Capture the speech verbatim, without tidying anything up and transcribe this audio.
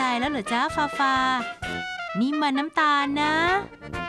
ใจแล้วเหรอจ๊ะฟาฟานี่มันน้ำตาลนะ